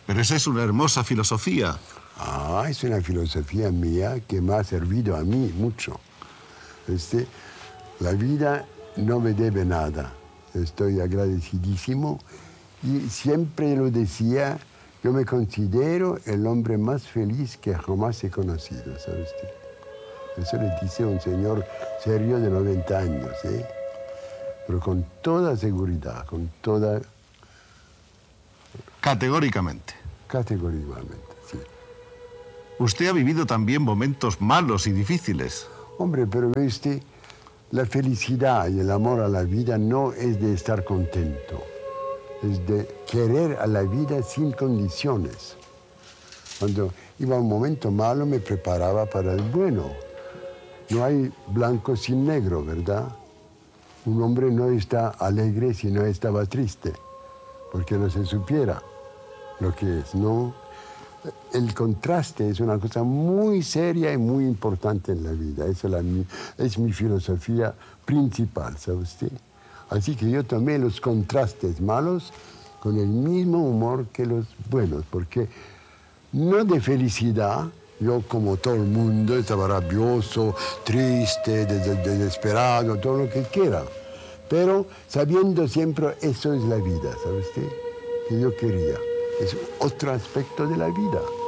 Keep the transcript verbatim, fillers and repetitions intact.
Pero esa es una hermosa filosofía. Ah, es una filosofía mía que me ha servido a mí mucho. Este, la vida no me debe nada. Estoy agradecidísimo y siempre lo decía, yo me considero el hombre más feliz que jamás he conocido, ¿sabes? Eso le dice un señor serio de noventa años, ¿eh? Pero con toda seguridad, con toda... Categóricamente. Categóricamente, sí. Usted ha vivido también momentos malos y difíciles. Hombre, pero viste, la felicidad y el amor a la vida no es de estar contento, es de querer a la vida sin condiciones. Cuando iba un momento malo me preparaba para el bueno. No hay blanco sin negro, ¿verdad? Un hombre no está alegre si no estaba triste, porque no se supiera lo que es, ¿no? El contraste es una cosa muy seria y muy importante en la vida. Esa es, la, es mi filosofía principal, ¿sabe usted? Así que yo tomé los contrastes malos con el mismo humor que los buenos, porque no de felicidad, yo como todo el mundo estaba rabioso, triste, des desesperado, todo lo que quiera, pero sabiendo siempre eso es la vida, ¿sabe usted? Que yo quería. Es otro aspecto de la vida.